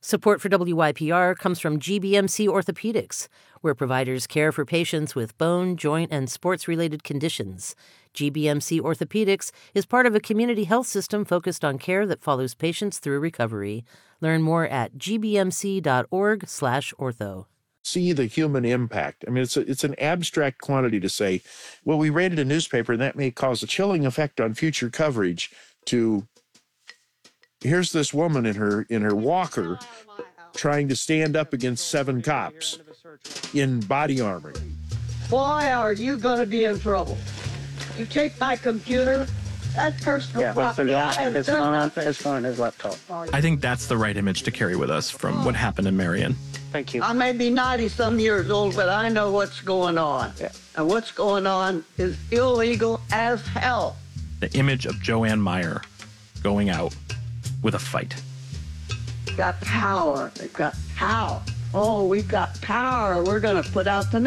Support for WYPR comes from GBMC Orthopedics, where providers care for patients with bone, joint, and sports-related conditions. GBMC Orthopedics is part of a community health system focused on care that follows patients through recovery. Learn more at gbmc.org/ortho. See the human impact. I mean, it's an abstract quantity to say, well, we rated a newspaper and that may cause a chilling effect on future coverage, to here's this woman in her walker trying to stand up against 7 cops in body armor. Why are you going to be in trouble? You take my computer, that's personal property. It's on his laptop. I think that's the right image to carry with us from what happened in Marion. Thank you. I may be 90-some years old, but I know what's going on. Yeah. And what's going on is illegal as hell. The image of Joanne Meyer going out with a fight. Got power. They've got power. Oh, we've got power. We're going to put out the